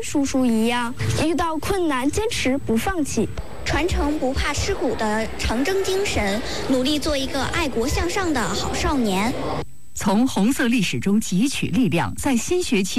叔叔一样，遇到困难坚持不放弃， 传承不怕吃苦的长征精神，努力做一个爱国向上的好少年。 从红色历史中汲取力量，在新学期